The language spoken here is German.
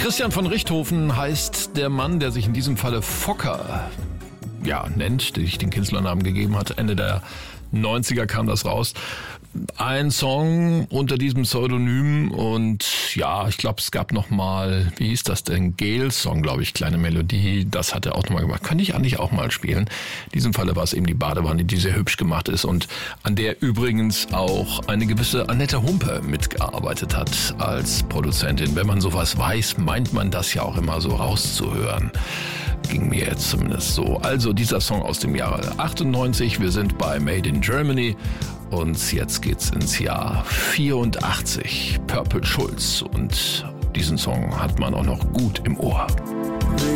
Christian von Richthofen heißt der Mann, der sich in diesem Falle Fokker nennt, der sich den Künstlernamen gegeben hat. Ende der 90er kam das raus. Ein Song unter diesem Pseudonym und ich glaube, es gab nochmal, wie hieß das denn? Gale-Song, glaube ich, kleine Melodie. Das hat er auch nochmal gemacht. Könnte ich eigentlich auch mal spielen. In diesem Falle war es eben die Badewanne, die sehr hübsch gemacht ist und an der übrigens auch eine gewisse Annette Humpe mitgearbeitet hat als Produzentin. Wenn man sowas weiß, meint man das ja auch immer so rauszuhören. Ging mir jetzt zumindest so. Also dieser Song aus dem Jahre 98. Wir sind bei Made in Germany. Und jetzt geht's ins Jahr 84. Purple Schulz. Und diesen Song hat man auch noch gut im Ohr.